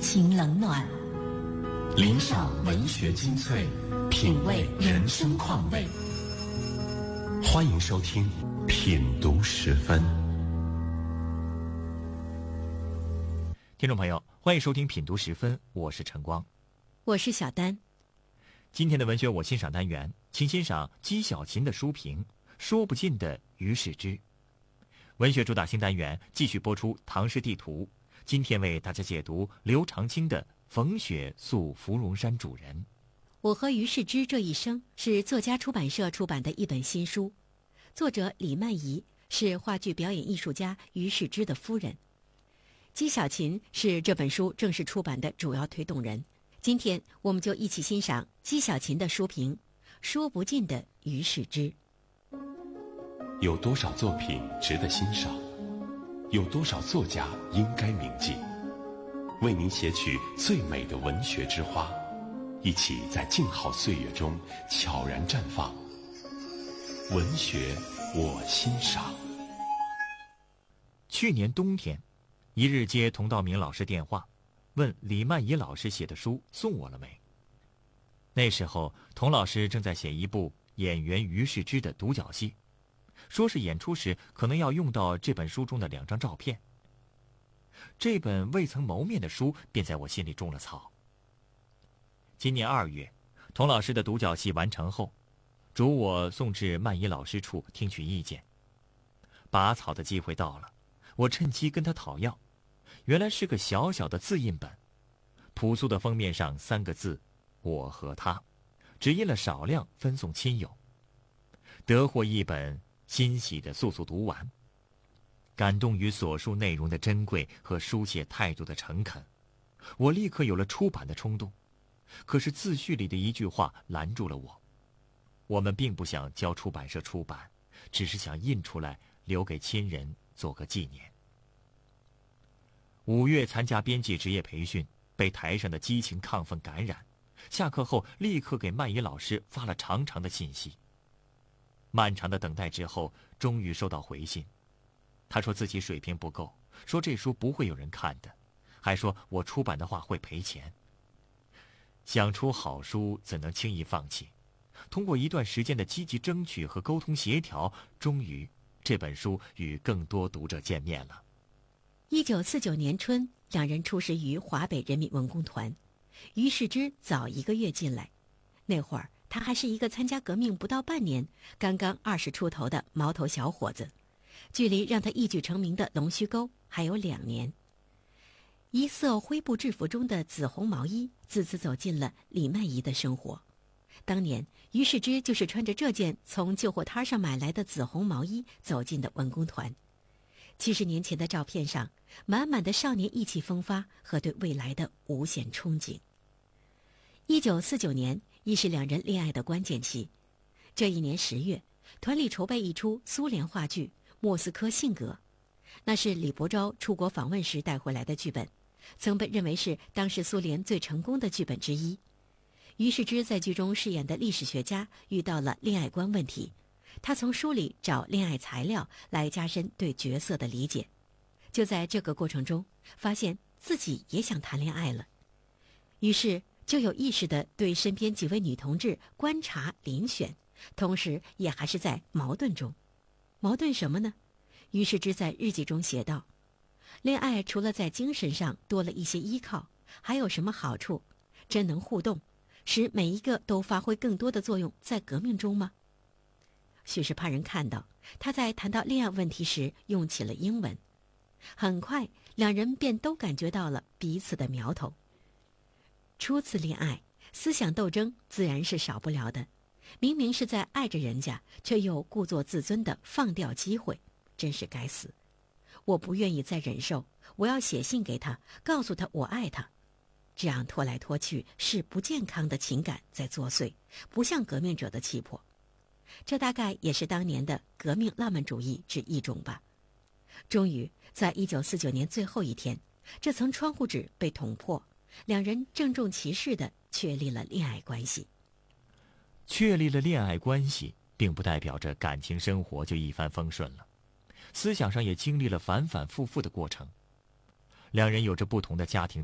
情冷暖， 领赏文学精粹，品味人生况味。欢迎收听品读时分。 听众朋友，欢迎收听品读时分，我是晨光， 我是小丹。 今天的文学我欣赏单元，请欣赏纪晓芹的书评《说不尽的于世之》。文学主打新单元继续播出唐诗地图，今天为大家解读刘长卿的《逢雪宿芙蓉山主人》。 我和于世之这一生是作家出版社出版的一本新书，作者李曼怡是话剧表演艺术家于世之的夫人，纪晓芹是这本书正式出版的主要推动人。今天我们就一起欣赏纪晓芹的书评《说不尽的于世之》。 有多少作品值得欣赏？有多少作家应该铭记？为您写取最美的文学之花，一起在静好岁月中悄然绽放。文学我欣赏。 去年冬天，一日接童道明老师电话，问李曼怡老师写的书送我了没。那时候童老师正在写一部演员于世之的独角戏，说是演出时可能要用到这本书中的2张照片。这本未曾谋面的书便在我心里种了草。今年2月，童老师的独角戏完成后，嘱我送至曼怡老师处听取意见。拔草的机会到了，我趁机跟他讨要。原来是个小小的字印本，朴素的封面上3个字我和他，只印了少量分送亲友。得获一本，欣喜地速速读完，感动于所述内容的珍贵和书写态度的诚恳，我立刻有了出版的冲动。可是自序里的一句话拦住了我，我们并不想交出版社出版，只是想印出来留给亲人做个纪念。5月参加编辑职业培训，被台上的激情亢奋感染，下课后立刻给曼怡老师发了长长的信息。漫长的等待之后，终于收到回信。他说自己水平不够，说这书不会有人看的，还说我出版的话会赔钱。想出好书怎能轻易放弃？通过一段时间的积极争取和沟通协调，终于这本书与更多读者见面了。 1949年春，两人出师于华北人民文工团，于世之早1个月进来。那会儿他还是一个参加革命不到半年，刚刚20出头的毛头小伙子，距离让他一举成名的龙须沟还有2年。一色灰布制服中的紫红毛衣自此走进了李曼怡的生活。当年于世之就是穿着这件从旧货摊上买来的紫红毛衣走进的文工团。70年前的照片上，满满的少年意气风发和对未来的无限憧憬。1949年亦是两人恋爱的关键期。这一年10月，团里筹备一出苏联话剧《莫斯科性格》，那是李伯钊出国访问时带回来的剧本，曾被认为是当时苏联最成功的剧本之一。于世之在剧中饰演的历史学家遇到了恋爱观问题，他从书里找恋爱材料来加深对角色的理解。就在这个过程中，发现自己也想谈恋爱了，于是就有意识地对身边几位女同志观察遴选，同时也还是在矛盾中。矛盾什么呢？于世之在日记中写道：恋爱除了在精神上多了一些依靠，还有什么好处？真能互动，使每一个都发挥更多的作用在革命中吗？许是怕人看到他在谈到恋爱问题时用起了英文，很快两人便都感觉到了彼此的苗头。初次恋爱，思想斗争自然是少不了的，明明是在爱着人家，却又故作自尊的放掉机会，真是该死。我不愿意再忍受，我要写信给他，告诉他我爱他。这样拖来拖去，是不健康的情感在作祟，不像革命者的气魄。这大概也是当年的革命浪漫主义之一种吧。终于在1949年最后一天，这层窗户纸被捅破，两人郑重其事地确立了恋爱关系。 确立了恋爱关系，并不代表着感情生活就一帆风顺了，思想上也经历了反反复复的过程。两人有着不同的家庭